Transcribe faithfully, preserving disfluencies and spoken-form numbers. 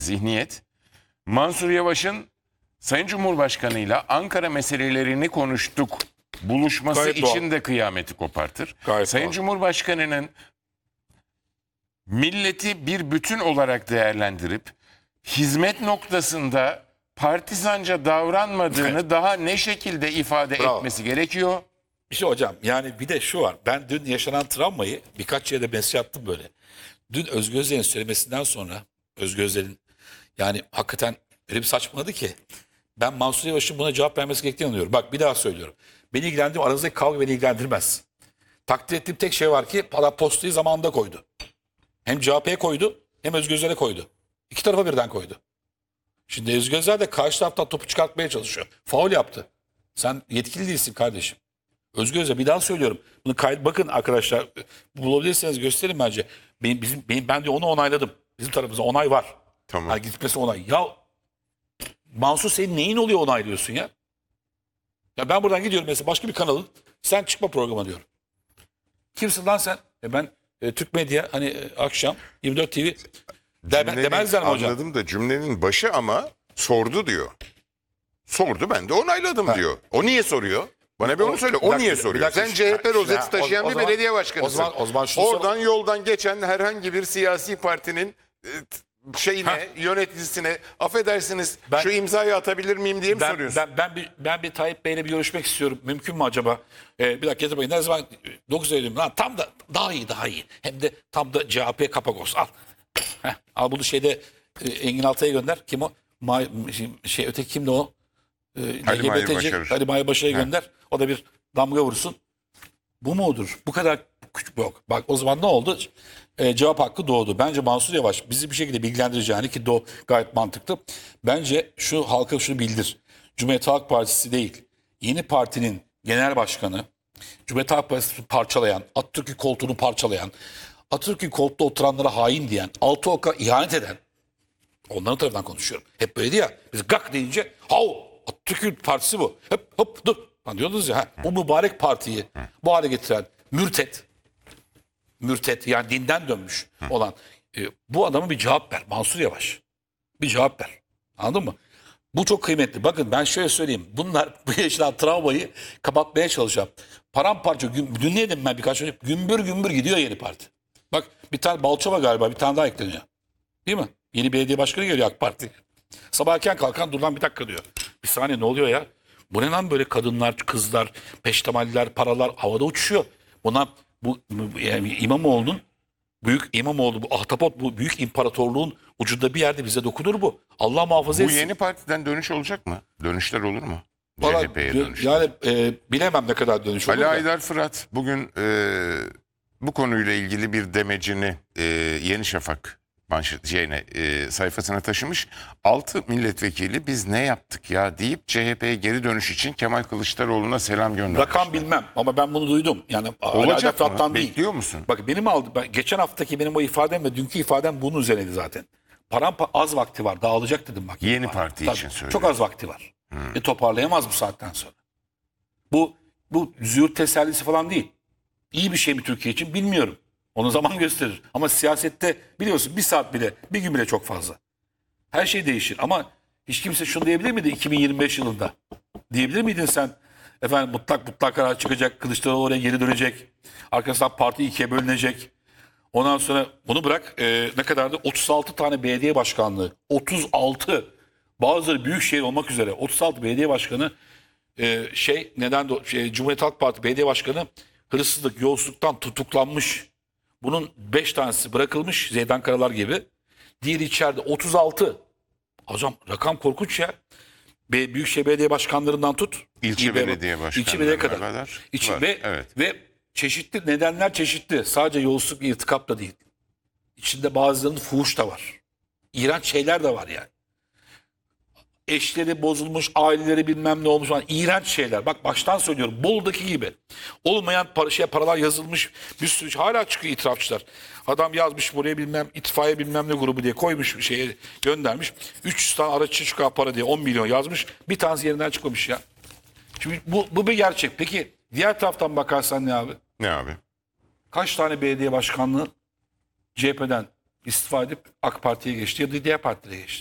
zihniyet Mansur Yavaş'ın Sayın Cumhurbaşkanı'yla Ankara meselelerini konuştuk buluşması Gayet için doğal. de kıyameti kopartır. Gayet Sayın doğal. Cumhurbaşkanı'nın milleti bir bütün olarak değerlendirip hizmet noktasında partizanca davranmadığını daha ne şekilde ifade Bravo. etmesi gerekiyor? İşte hocam yani bir de şu var. Ben dün yaşanan travmayı birkaç yerde mesaj attım böyle. Dün Özgür Özel'in söylemesinden sonra Özgür Özel'in yani hakikaten öyle bir saçmaladı ki ben Mansur Yavaş'ın buna cevap vermesi gerektiğini anlıyorum. Bak bir daha söylüyorum. Beni ilgilendirmiyor. Aranızdaki kavga beni ilgilendirmez. Takdir ettiğim tek şey var ki para postayı zamanında koydu. Hem C H P'ye koydu hem Özgür Özel'e koydu. İki tarafa birden koydu. Şimdi Özgür Özel de karşı taraftan topu çıkartmaya çalışıyor. Faul yaptı. Sen yetkili değilsin kardeşim. Özgür Özel bir daha söylüyorum. Bunu kayıt bakın arkadaşlar. Bulabilirseniz gösterin bence. Benim, bizim, benim, ben de onu onayladım. Bizim tarafımızda onay var. Tamam. Yani gitmesi onay. Ya Mansur senin neyin oluyor onaylıyorsun ya? Ya ben buradan gidiyorum mesela başka bir kanalın. Sen çıkma programa diyorum. Kimsin lan sen? E ben e, Türk Medya hani e, akşam yirmi dört T V de, Cümlenin- demezler mi hocam? Anladım da cümlenin başı ama sordu diyor. Sordu ben de onayladım Ha. diyor. O niye soruyor? Bana bir onu söyle. Bir O dakika, niye bir soruyor? dakika. Sen C H P Ha, rozeti ha, o- taşıyan o bir zaman- belediye başkanısın. o zaman- o zaman şunu Oradan yoldan geçen herhangi bir siyasi partinin e, t- şeyine, Ha. yöneticisine affedersiniz Ben- şu imzayı atabilir miyim diye mi Ben, soruyorsun? ben, ben, bir, ben bir Tayyip Bey'le bir görüşmek istiyorum. Mümkün mü acaba? Ee, bir dakika Getir Bey ne zaman? dokuz Eylül. Lan tam da daha iyi daha iyi. Hem de tam da C H P kapak olsun. Al. Heh, al bunu şeyde e, Engin Altay'a gönder. Kim o? Ma, şey öteki kimdi o? Ee, Ali Mahir L G B T C, Başarır. Ali Mahir Başarır'a gönder. O da bir damga vursun. Bu mudur? Bu kadar küçük yok. Bak o zaman ne oldu? E, cevap hakkı doğdu. Bence Mansur Yavaş bizi bir şekilde bilgilendireceğini ki do gayet mantıklı. Bence şu halka şunu bildir. Cumhuriyet Halk Partisi değil. Yeni partinin genel başkanı, Cumhuriyet Halk Partisi'ni parçalayan, Atatürk'ün koltuğunu parçalayan, Atatürk'ün koltuğunda oturanlara hain diyen, Altıok'a ihanet eden, onların tarafından konuşuyorum. Hep böyle ya. Biz gak deyince hav Atatürk'ün partisi bu. Hep hop dur. Lan diyordunuz ya. Ha, o mübarek partiyi bu hale getiren mürtet. Mürtet yani dinden dönmüş olan. e, bu adama bir cevap ver. Mansur Yavaş. Bir cevap ver. Anladın mı? Bu çok kıymetli. Bakın ben şöyle söyleyeyim. Bunlar bu yaşanan travmayı kapatmaya çalışacağım. Paramparça. Gün, dün ne dedim ben birkaç önce? Gümbür gümbür gidiyor yeni parti. Bak bir tane Balçova galiba bir tane daha ekleniyor. Değil mi? Yeni belediye başkanı geliyor AK Parti. Sabah erken kalkan dur lan bir dakika diyor. Bir saniye ne oluyor ya? Bu ne lan böyle kadınlar, kızlar, peştemaller, paralar havada uçuşuyor. Buna bu, bu yani İmamoğlu'nun büyük İmamoğlu bu ahtapot bu büyük imparatorluğun ucunda bir yerde bize dokunur bu. Allah muhafaza Bu etsin. yeni partiden dönüş olacak mı? Dönüşler olur mu? Valla C H P'ye dö- dönüşler. yani e, bilemem ne kadar dönüş olur Ali da. Aydar Fırat bugün e, bu konuyla ilgili bir demecini e, Yeni Şafak manşet şeyine, e, sayfasına taşımış. Altı milletvekili biz ne yaptık ya deyip C H P'ye geri dönüş için Kemal Kılıçdaroğlu'na selam göndermiş. Rakam bilmem ama ben bunu duydum. Yani Ali Aydar Olacak mı? Fırat'tan değil. Bekliyor musun? Bak benim aldı ben, geçen haftaki benim o ifadem ve dünkü ifadem bunun üzerineydi zaten. Parampa az vakti var. Dağılacak dedim bak. Yeni Var. parti Tabii, için söylüyorum. Çok az vakti var. E, toparlayamaz bu saatten sonra. Bu bu züğürt tesellisi falan değil. İyi bir şey mi Türkiye için bilmiyorum. Onu zaman gösterir. Ama siyasette biliyorsun bir saat bile, bir gün bile çok fazla. Her şey değişir ama hiç kimse şunu diyebilir miydi iki bin yirmi beş yılında? Diyebilir miydin sen? Efendim mutlak mutlak karar çıkacak, Kılıçdaroğlu oraya geri dönecek. Arkasından parti ikiye bölünecek. Ondan sonra bunu bırak e, ne kadardı? otuz altı tane belediye başkanlığı. otuz altı. Bazıları büyükşehir olmak üzere. otuz altı belediye başkanı e, şey neden de şey, Cumhuriyet Halk Partisi belediye başkanı hırsızlık, yolsuzluktan tutuklanmış. Bunun beş tanesi bırakılmış Zeydan Karalar gibi. Diğeri içeride otuz altı. Hocam rakam korkunç ya. Be, Büyükşehir Belediye Başkanlarından tut. İlçe İl- belediye başkanlarına İlçe belediye kadar. kadar İçi, var, ve, evet. ve çeşitli nedenler çeşitli. Sadece yolsuzluk, irtikap da değil. İçinde bazılarının fuhuş da var. İğrenç şeyler de var yani. Eşleri bozulmuş, aileleri bilmem ne olmuş falan. İğrenç şeyler. Bak baştan söylüyorum. Bolu'daki gibi. Olmayan para, şey, paralar yazılmış. Bir sürü şey. Hala çıkıyor itirafçılar. Adam yazmış buraya bilmem itfaiye bilmem ne grubu diye koymuş bir şeye göndermiş. üç yüz tane araç çıkar para diye on milyon yazmış. Bir tanesi yerinden çıkmamış ya. Şimdi bu, bu bir gerçek. Peki diğer taraftan bakarsan ne abi? Ne abi? Kaç tane belediye başkanlığı C H P'den istifa edip AK Parti'ye geçti ya da diğer partilere geçti.